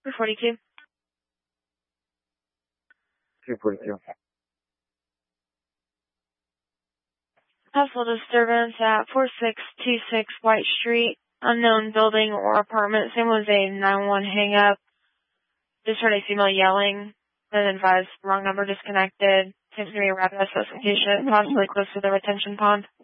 242. 242. Possible disturbance at 4626 White Street. Unknown building or apartment. Same was a 911 hang up. Just heard a female yelling. Then advised wrong number disconnected. Seems to be a rapid resuscitation, possibly close to the retention pond.